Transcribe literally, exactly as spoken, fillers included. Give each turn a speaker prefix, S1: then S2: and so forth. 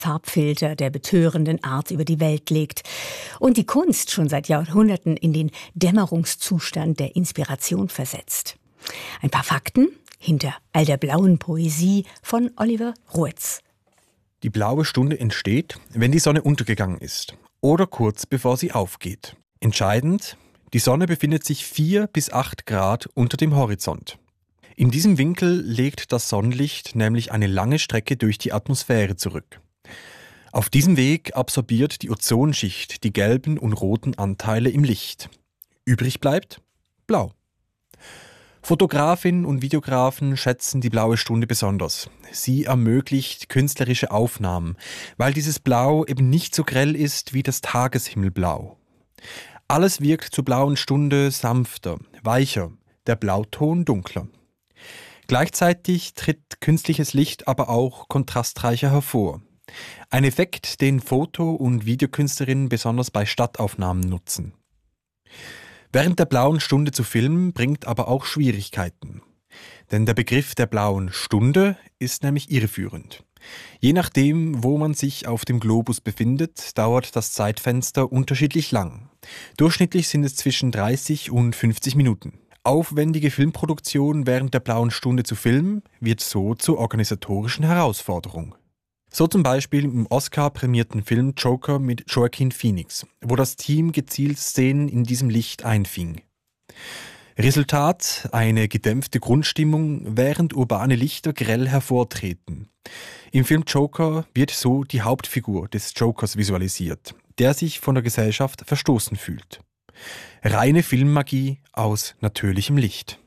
S1: Farbfilter der betörenden Art über die Welt legt und die Kunst schon seit Jahrhunderten in den Dämmerungszustand der Inspiration versetzt. Ein paar Fakten hinter all der blauen Poesie von Oliver Ruetz.
S2: Die blaue Stunde entsteht, wenn die Sonne untergegangen ist oder kurz bevor sie aufgeht. Entscheidend: Die Sonne befindet sich vier bis acht Grad unter dem Horizont. In diesem Winkel legt das Sonnenlicht nämlich eine lange Strecke durch die Atmosphäre zurück. Auf diesem Weg absorbiert die Ozonschicht die gelben und roten Anteile im Licht. Übrig bleibt Blau. Fotografinnen und Videografen schätzen die blaue Stunde besonders. Sie ermöglicht künstlerische Aufnahmen, weil dieses Blau eben nicht so grell ist wie das Tageshimmelblau. Alles wirkt zur blauen Stunde sanfter, weicher, der Blauton dunkler. Gleichzeitig tritt künstliches Licht aber auch kontrastreicher hervor. Ein Effekt, den Foto- und Videokünstlerinnen besonders bei Stadtaufnahmen nutzen. Während der blauen Stunde zu filmen, bringt aber auch Schwierigkeiten. Denn der Begriff der blauen Stunde ist nämlich irreführend. Je nachdem, wo man sich auf dem Globus befindet, dauert das Zeitfenster unterschiedlich lang. Durchschnittlich sind es zwischen dreißig und fünfzig Minuten. Aufwendige Filmproduktion während der blauen Stunde zu filmen, wird so zur organisatorischen Herausforderung. So zum Beispiel im Oscar-prämierten Film Joker mit Joaquin Phoenix, wo das Team gezielt Szenen in diesem Licht einfing. Resultat: eine gedämpfte Grundstimmung, während urbane Lichter grell hervortreten. Im Film Joker wird so die Hauptfigur des Jokers visualisiert, der sich von der Gesellschaft verstoßen fühlt. Reine Filmmagie aus natürlichem Licht.